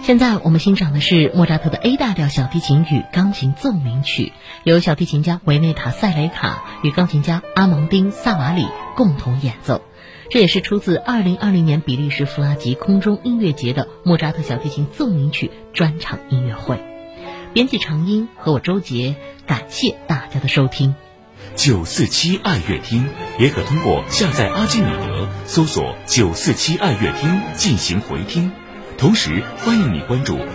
现在我们欣赏的是莫扎特的 A 大调小提琴与钢琴奏鸣曲，由小提琴家维内塔·塞雷卡与钢琴家阿蒙丁·萨瓦里共同演奏。这也是出自2020年比利时弗拉吉空中音乐节的莫扎特小提琴奏鸣曲专场音乐会。编辑长音和我周杰，感谢大家的收听。 947爱乐厅也可通过下载阿基米德搜索947爱乐厅进行回听，同时欢迎你关注